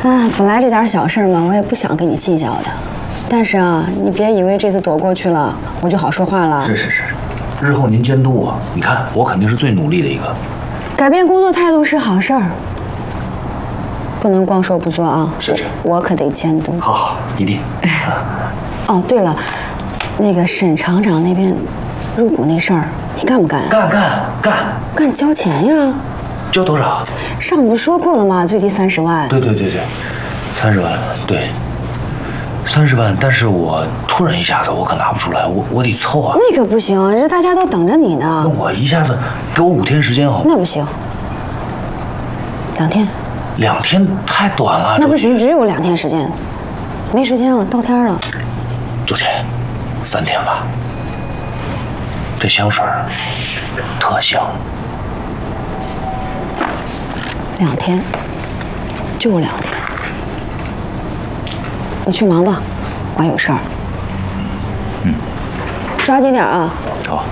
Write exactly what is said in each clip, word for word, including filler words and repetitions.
哎，本来这点小事嘛，我也不想跟你计较的。但是啊，你别以为这次躲过去了，我就好说话了。 是是是，日后您监督我，你看我肯定是最努力的一个。 改变工作态度是好事儿，不能光说不做啊。 是是， 我可得监督。 好好，一定。 哦，对了，那个沈厂长那边入股那事儿，你干不干？ 干干干干，交钱呀。 交多少？ 上次不是说过了吗？最低三十万。 对对对对，三十万，对，三十万。但是我突然一下子，我可拿不出来，我我得凑啊。 那个不行，这大家都等着你呢。 那我一下子给我五天时间好吗？ 那不行，两天。 两天太短了。 那不行，只有两天时间，没时间了，到天了。 周姐，三天吧。这香水特香。 两天，就两天。你去忙吧，我还有事儿。 嗯， 抓紧点啊。 好。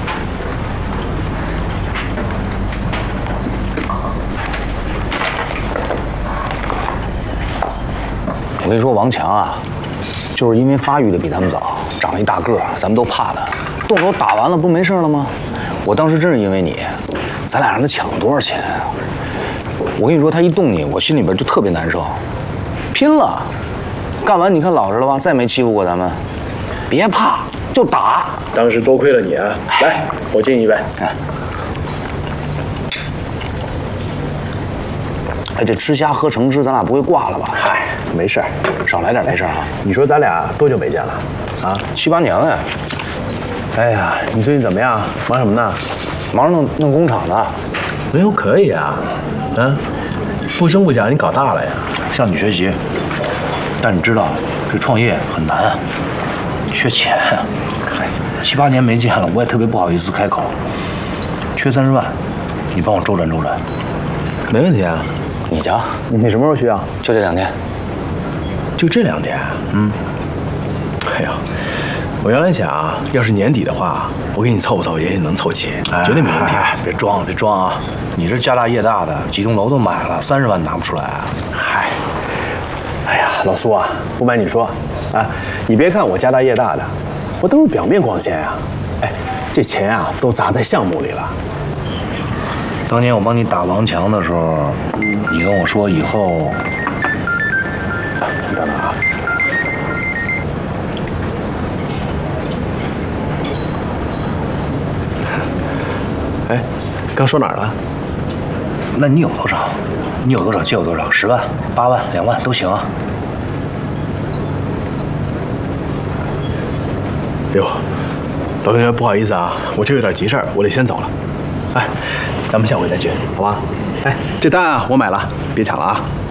我跟你说，王强啊，就是因为发育的比咱们早，长了一大个儿，咱们都怕他。动手打完了，不没事了吗？我当时真是因为你，咱俩让他抢了多少钱啊！我跟你说，他一动你，我心里边就特别难受。拼了，干完你看老实了吧？再没欺负过咱们。别怕，就打。 当时多亏了你啊！来，我敬你一杯。 哎，哎，这吃虾喝橙汁，咱俩不会挂了吧？ 嗨，没事儿， 少来点没事啊。 你说咱俩多久没见了？啊， 七八年了呀。 哎呀，你最近怎么样？忙什么呢？ 忙着弄弄工厂呢。 没有可以啊，啊，不声不响你搞大了呀。 向你学习。但你知道，这创业很难，缺钱。嗨，七八年没见了，我也特别不好意思开口。缺三十万，你帮我周转周转。 没问题啊。 你瞧， 你什么时候需要？ 就这两天。 就这两天？ 嗯。 哎呀，我原来想，要是年底的话，我给你凑凑也能凑齐， 哎、 绝对没问题。 哎，别装了，别装啊！你这家大业大的，几栋楼都买了，三十万拿不出来啊！ 嗨，哎呀，老苏啊，不瞒你说，啊，你别看我家大业大的，我都是表面光鲜呀。哎，这钱啊都砸在项目里了。 当年我帮你打王强的时候，你跟我说以后…… 等等啊。哎，刚说哪儿了？ 那你有多少？你有多少借我多少？十万、八万、两万都行啊。 哟，老同学，不好意思啊，我这有点急事儿，我得先走了。哎，咱们下回再聚，好吧？哎，这单啊我买了，别抢了啊。